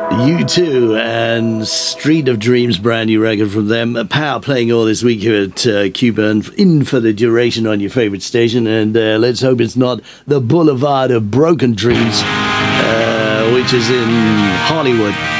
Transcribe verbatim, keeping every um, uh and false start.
U two and Street of Dreams, brand new record from them. Power playing all this week here at uh, Q-Burn, in for the duration on your favourite station, and uh, let's hope it's not the Boulevard of Broken Dreams, uh, which is in Hollywood.